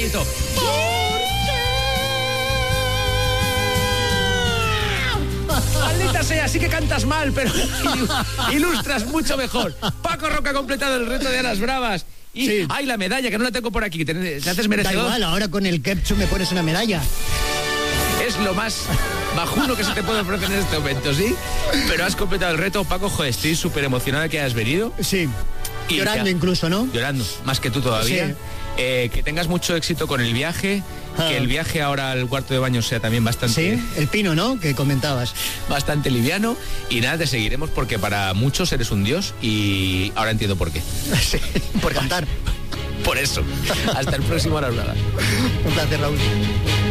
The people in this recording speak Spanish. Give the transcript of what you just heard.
bonito. Maldita sea, sí que cantas mal, pero ilustras mucho mejor. Paco Roca ha completado el reto de Aras Bravas. Y, Sí. ay, la medalla, que no la tengo por aquí, te haces merecedor. Da igual, ahora con el ketchup me pones una medalla. Es lo más bajuno que se te puede ofrecer en este momento, ¿sí? Pero has completado el reto, Paco. Joder, estoy súper emocionada que hayas venido. Sí. Y Llorando ya- incluso, ¿no? Llorando, más que tú todavía. Sí. Que tengas mucho éxito con el viaje. Ah. Que el viaje ahora al cuarto de baño sea también bastante... Sí, el pino, ¿no? Que comentabas. Bastante liviano. Y nada, te seguiremos porque para muchos eres un dios. Y ahora entiendo por qué. Sí, por cantar. Por eso. Hasta el próximo Aras Bravas. Un placer, Raúl.